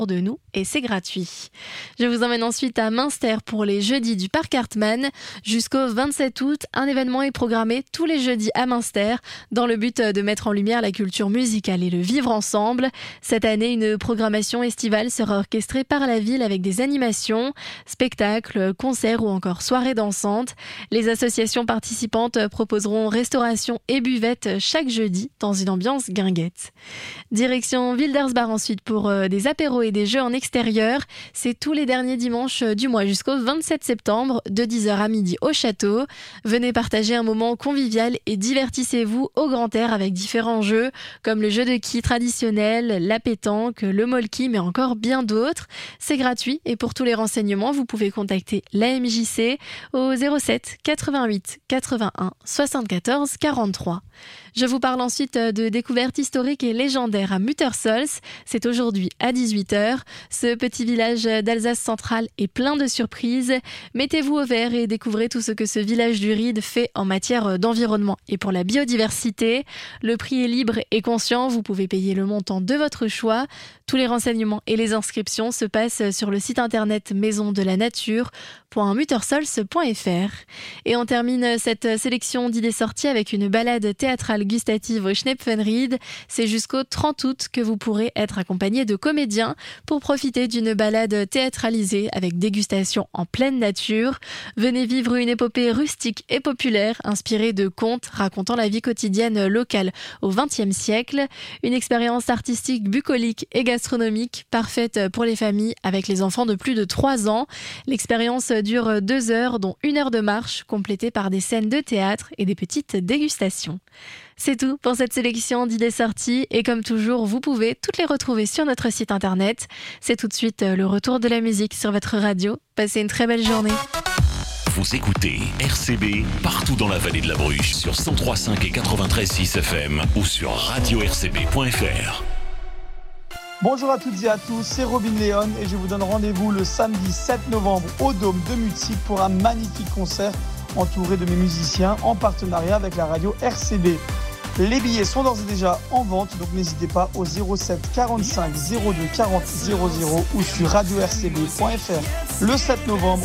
de nous et c'est gratuit. Je vous emmène ensuite à Münster pour les jeudis du Parc Hartmann. Jusqu'au 27 août, un événement est programmé tous les jeudis à Münster dans le but de mettre en lumière la culture musicale et le vivre ensemble. Cette année, une programmation estivale sera orchestrée par la ville avec des animations, spectacles, concerts ou encore soirées dansantes. Les associations participantes proposeront restauration et buvette chaque jeudi dans une ambiance guinguette. Direction Wildersbach ensuite pour des apéros et des jeux en extérieur. C'est tous les derniers dimanches du mois jusqu'au 27 septembre de 10h à midi au château. Venez partager un moment convivial et divertissez-vous au grand air avec différents jeux comme le jeu de quilles traditionnel, la pétanque, le molki mais encore bien d'autres. C'est gratuit et pour tous les renseignements, vous pouvez contacter la MJC au 07 88 81 74 43. Je vous parle ensuite de découvertes historiques et légendaires à Muttersols. C'est aujourd'hui à 18h. Ce petit village d'Alsace centrale est plein de surprises. Mettez-vous au vert et découvrez tout ce que ce village du Ried fait en matière d'environnement et pour la biodiversité. Le prix est libre et conscient. Vous pouvez payer le montant de votre choix. Tous les renseignements et les inscriptions se passent sur le site internet maisondelanature.muttersols.fr. Et on termine cette sélection d'idées sorties avec une balade théâtrale gustative au Schnepfenried. C'est jusqu'au 30 août que vous pourrez être accompagné de comédiens pour profiter d'une balade théâtralisée avec dégustation en pleine nature. Venez vivre une épopée rustique et populaire inspirée de contes racontant la vie quotidienne locale au XXe siècle. Une expérience artistique bucolique et gastronomique parfaite pour les familles avec les enfants de plus de 3 ans. L'expérience dure 2 heures dont 1 heure de marche complétée par des scènes de théâtre et des petites dégustations. C'est tout pour cette sélection d'idées sorties et comme toujours, vous pouvez toutes les retrouver sur notre site internet. C'est tout de suite le retour de la musique sur votre radio. Passez une très belle journée. Vous écoutez RCB partout dans la vallée de la Bruche sur 103.5 et 93.6 FM ou sur radio-rcb.fr. Bonjour à toutes et à tous, c'est Robin Léon et je vous donne rendez-vous le samedi 7 novembre au Dôme de Mutzig pour un magnifique concert entouré de mes musiciens en partenariat avec la radio RCB. Les billets sont d'ores et déjà en vente, donc n'hésitez pas au 07 45 02 40 00 ou sur radio-rcb.fr le 7 novembre